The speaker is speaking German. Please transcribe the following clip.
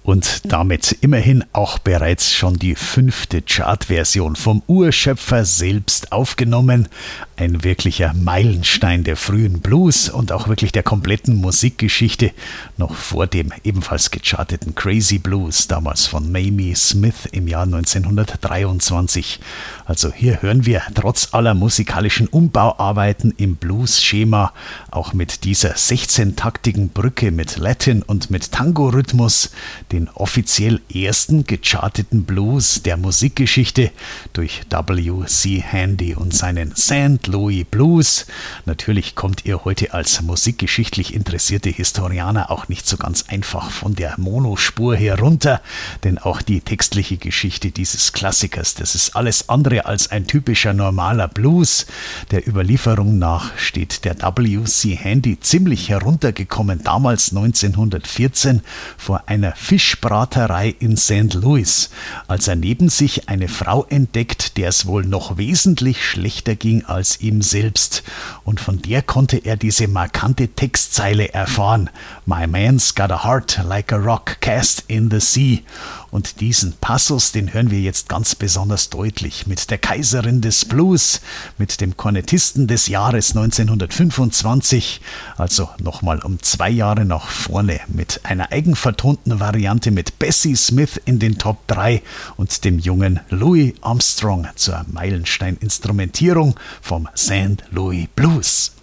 Und damit immerhin auch bereits schon die 5. Chartversion vom Urschöpfer selbst aufgenommen. Ein wirklicher Meilenstein der frühen Blues und auch wirklich der kompletten Musikgeschichte, noch vor dem ebenfalls gecharteten Crazy Blues, damals von Mamie Smith im Jahr 1923. Also hier hören wir trotz aller musikalischen Umbauarbeiten im Blues-Schema auch mit dieser 16-taktigen Brücke mit Latin und mit Tango-Rhythmus den offiziell ersten gecharteten Blues der Musikgeschichte durch W.C. Handy und seinen St. Louis Blues. Natürlich kommt ihr heute als musikgeschichtlich interessierte Historianer auch nicht so ganz einfach von der Monospur herunter, denn auch die textliche Geschichte dieses Klassikers, das ist alles andere als ein typischer normaler Blues. Der Überlieferung nach steht der W.C. Handy ziemlich heruntergekommen, damals 1914 vor einer Fischbraterei in St. Louis, als er neben sich eine Frau entdeckt, der es wohl noch wesentlich schlechter ging als ihm selbst. Und von der konnte er diese markante Textzeile erfahren: My man's got a heart like a rock cast in the sea. Und diesen Passus, den hören wir jetzt ganz besonders deutlich mit der Kaiserin des Blues, mit dem Kornettisten des Jahres 1925, also nochmal um 2 Jahre nach vorne, mit einer eigenvertonten Variante mit Bessie Smith in den Top 3 und dem jungen Louis Armstrong zur Meilenstein-Instrumentierung vom St. Louis Blues.